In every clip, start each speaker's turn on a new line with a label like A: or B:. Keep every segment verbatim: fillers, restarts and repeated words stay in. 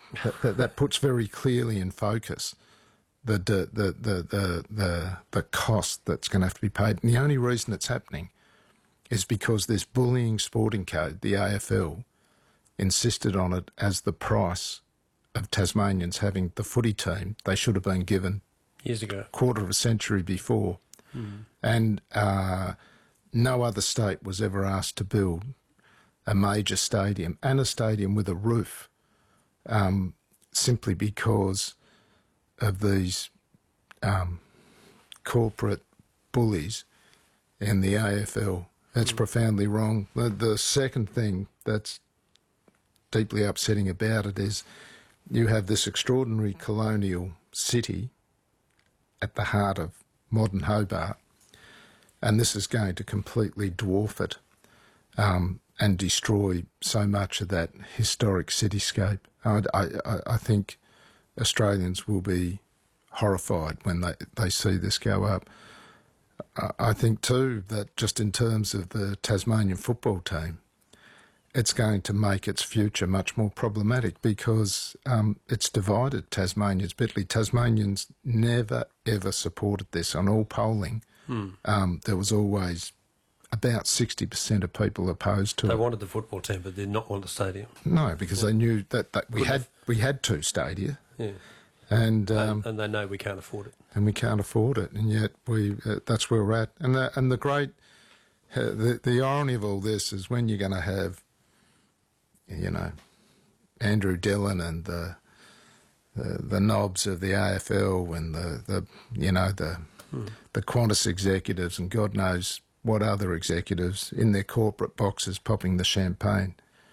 A: that, that puts very clearly in focus the the the the the, the, the cost that's going to have to be paid. And the only reason it's happening is because this bullying sporting code, the A F L, insisted on it as the price of Tasmanians having the footy team they should have been given
B: years ago,
A: quarter of a century before. Mm. And uh, no other state was ever asked to build a major stadium and a stadium with a roof um, simply because of these um, corporate bullies in the A F L. That's mm. profoundly wrong. The, the second thing that's deeply upsetting about it is you have this extraordinary colonial city at the heart of modern Hobart, and this is going to completely dwarf it um, and destroy so much of that historic cityscape. I, I, I think Australians will be horrified when they, they see this go up. I think too that just in terms of the Tasmanian football team, it's going to make its future much more problematic because um, it's divided Tasmanians bitterly. Tasmanians never, ever supported this. On all polling, hmm. um, there was always about sixty percent of people opposed to
B: they
A: it.
B: They wanted the football team, but did not want the stadium.
A: No, because yeah. they knew that, that we
B: Good
A: had
B: enough.
A: we had two stadia.
B: Yeah.
A: And, um,
B: and and they know we can't afford it.
A: And we can't afford it, and yet we uh, that's where we're at. And the, and the great, uh, the, the irony of all this is when you're going to have, you know, Andrew Dillon and the, the the knobs of the A F L and the, the you know, the hmm. the Qantas executives and God knows what other executives in their corporate boxes popping the champagne.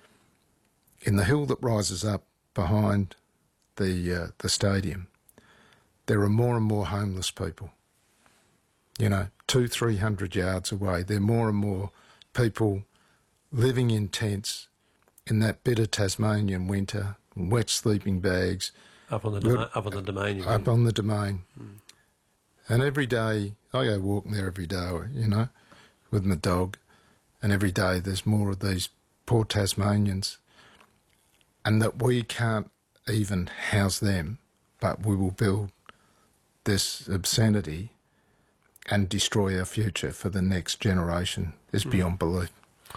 A: In the hill that rises up behind the uh, the stadium, there are more and more homeless people. You know, two, three hundred yards away, there are more and more people living in tents in that bitter Tasmanian winter, wet sleeping bags.
B: Up on the doma- up on the domain. You
A: up
B: mean.
A: on the domain. Mm. And every day, I go walking there every day, you know, with my dog, and every day there's more of these poor Tasmanians, and that we can't even house them, but we will build this obscenity and destroy our future for the next generation is mm. beyond belief.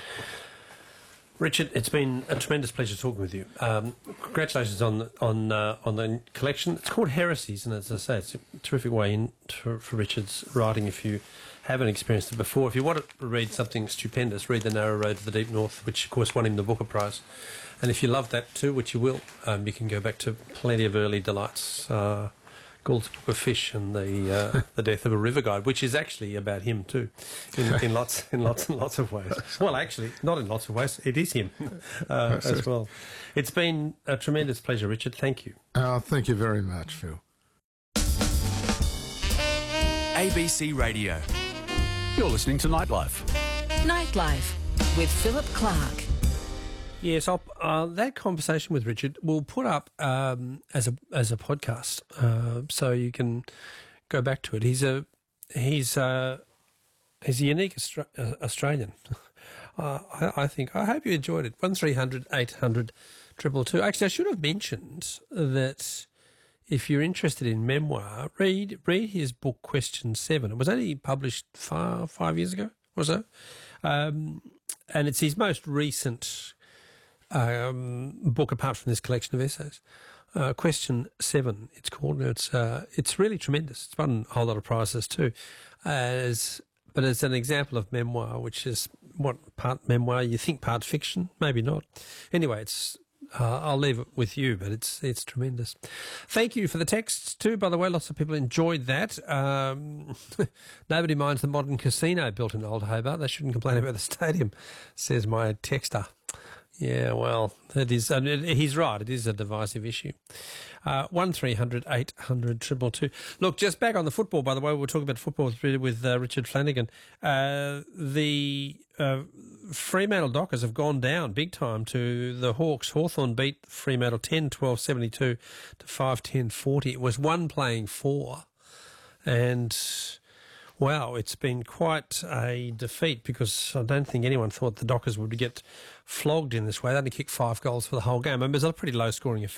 B: Richard, it's been a tremendous pleasure talking with you. Um, congratulations on on uh, on the collection. It's called Heresies, and as I say, it's a terrific way in to, for Richard's writing if you haven't experienced it before. If you want to read something stupendous, read The Narrow Road to the Deep North, which of course won him the Booker Prize. And if you love that too, which you will, um, you can go back to plenty of early delights. Uh, Gould's Book of Fish and the uh, the Death of a River Guide, which is actually about him too, in, in lots in lots and lots of ways. Well, actually, not in lots of ways. It is him uh, as well. It's been a tremendous pleasure, Richard. Thank you.
A: Oh, thank you very much, Phil.
C: A B C Radio. You're listening to Nightlife.
D: Nightlife with Philip Clark.
B: Yes, I'll, uh, that conversation with Richard we'll put up um, as a as a podcast, uh, so you can go back to it. He's a he's a, he's a unique Austra- uh, Australian. uh, I, I think. I hope you enjoyed it. One three hundred eight hundred triple two. Actually, I should have mentioned that if you're interested in memoir, read read his book Question Seven. It was only published five five years ago or so, um, and it's his most recent Um, book apart from this collection of essays. Uh, Question Seven, it's called. It's uh, it's really tremendous. It's won a whole lot of prizes too, as but as an example of memoir, which is what part memoir you think, part fiction, maybe not. Anyway, it's uh, I'll leave it with you, but it's it's tremendous. Thank you for the texts too. By the way, lots of people enjoyed that. Um, nobody minds the modern casino built in Old Hobart. They shouldn't complain about the stadium, says my texter. Yeah, well, it is. I mean, he's right. It is a divisive issue. Uh, one three hundred eight hundred triple two. Look, just back on the football. By the way, we'll talk about football with uh, Richard Flanagan. Uh, the uh, Fremantle Dockers have gone down big time to the Hawks. Hawthorn beat Fremantle ten twelve seventy-two to five ten forty. It was one playing four, and wow, it's been quite a defeat because I don't think anyone thought the Dockers would get flogged in this way. They only kicked five goals for the whole game. I mean, it was a pretty low-scoring affair.